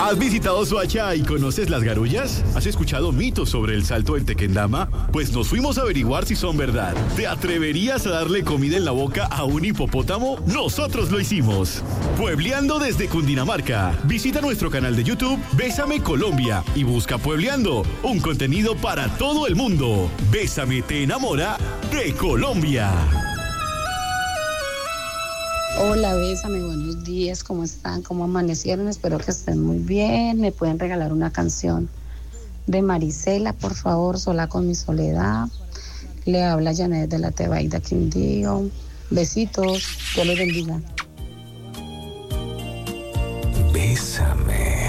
¿Has visitado Soacha y conoces las garullas? ¿Has escuchado mitos sobre el salto en Tequendama? Pues nos fuimos a averiguar si son verdad. ¿Te atreverías a darle comida en la boca a un hipopótamo? Nosotros lo hicimos. Puebleando desde Cundinamarca. Visita nuestro canal de YouTube Bésame Colombia y busca Puebleando, un contenido para todo el mundo. Bésame te enamora de Colombia. Hola, Bésame, buenos días, ¿cómo están? ¿Cómo amanecieron? Espero que estén muy bien. ¿Me pueden regalar una canción de Marisela, por favor? Sola con mi soledad. Le habla Janet de la Tebaida Quindío. Besitos, Dios les bendiga. Bésame.